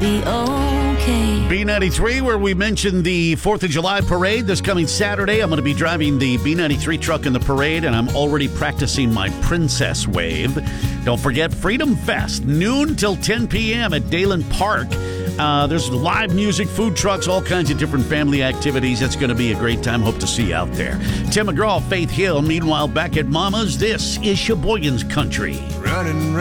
be okay. B93, where we mentioned the 4th of July parade this coming Saturday. I'm going to be driving the B93 truck in the parade, and I'm already practicing my princess wave. Don't forget Freedom Fest, noon till 10 p.m. at Dalen Park. There's live music, food trucks, all kinds of different family activities. It's going to be a great time. Hope to see you out there. Tim McGraw, Faith Hill. Meanwhile, back at Mama's, this is Sheboygan's Country. Running